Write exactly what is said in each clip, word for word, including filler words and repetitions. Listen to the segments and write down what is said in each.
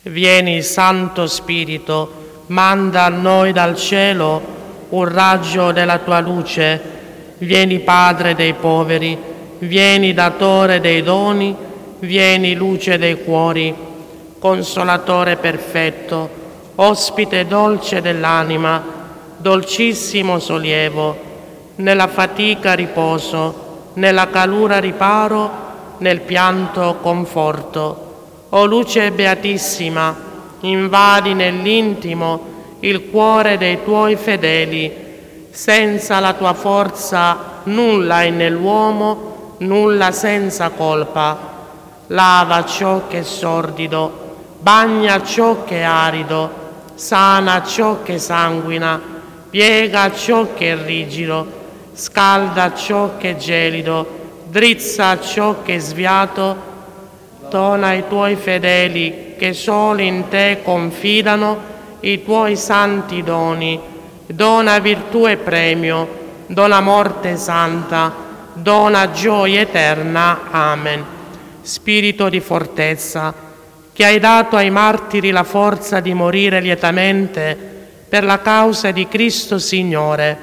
Vieni, Santo Spirito, manda a noi dal cielo un raggio della tua luce. Vieni, Padre dei poveri, vieni, datore dei doni, vieni, luce dei cuori, consolatore perfetto, ospite dolce dell'anima, dolcissimo sollievo, nella fatica riposo, nella calura riparo, nel pianto conforto. O luce beatissima, invadi nell'intimo il cuore dei tuoi fedeli. Senza la tua forza nulla è nell'uomo, nulla senza colpa. Lava ciò che è sordido, bagna ciò che è arido, sana ciò che sanguina, piega ciò che è rigido, scalda ciò che è gelido, drizza ciò che è sviato. Dona ai tuoi fedeli che solo in te confidano i tuoi santi doni. Dona virtù e premio, dona morte santa, dona gioia eterna. Amen. Spirito di fortezza, che hai dato ai martiri la forza di morire lietamente per la causa di Cristo Signore,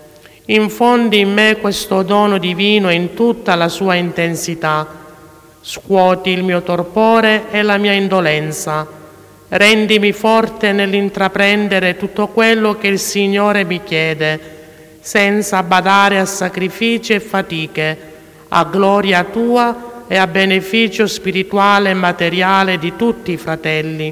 infondi in me questo dono divino in tutta la sua intensità. Scuoti il mio torpore e la mia indolenza. Rendimi forte nell'intraprendere tutto quello che il Signore mi chiede, senza badare a sacrifici e fatiche, a gloria tua e a beneficio spirituale e materiale di tutti i fratelli.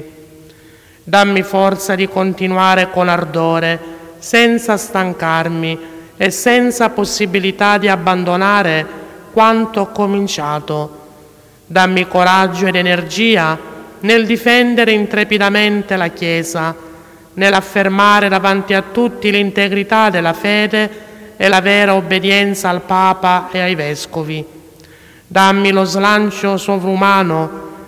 Dammi forza di continuare con ardore, senza stancarmi e senza possibilità di abbandonare quanto ho cominciato. Dammi coraggio ed energia nel difendere intrepidamente la Chiesa, nell'affermare davanti a tutti l'integrità della fede e la vera obbedienza al Papa e ai Vescovi. Dammi lo slancio sovrumano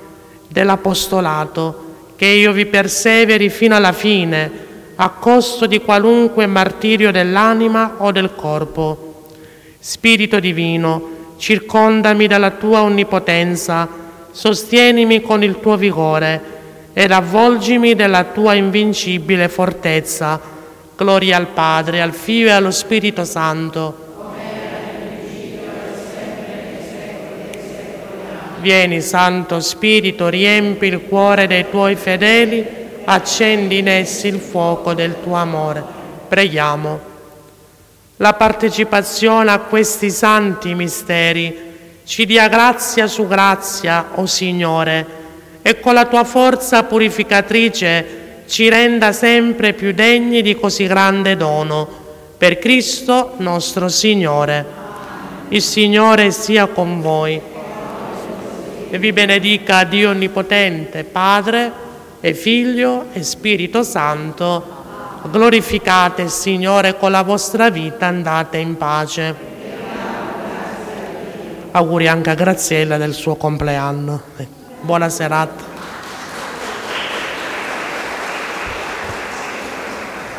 dell'apostolato, che io vi perseveri fino alla fine, a costo di qualunque martirio dell'anima o del corpo. Spirito divino, circondami dalla tua onnipotenza, sostienimi con il tuo vigore ed avvolgimi della tua invincibile fortezza. Gloria al Padre, al Figlio e allo Spirito Santo. Vieni, Santo Spirito, riempi il cuore dei tuoi fedeli, accendi in essi il fuoco del tuo amore. Preghiamo. La partecipazione a questi santi misteri ci dia grazia su grazia, o Signore, e con la tua forza purificatrice ci renda sempre più degni di così grande dono. Per Cristo nostro Signore. Il Signore sia con voi e vi benedica Dio Onnipotente, Padre e Figlio e Spirito Santo. Glorificate il Signore con la vostra vita, andate in pace. Auguri anche a Graziella del suo compleanno. Buona serata.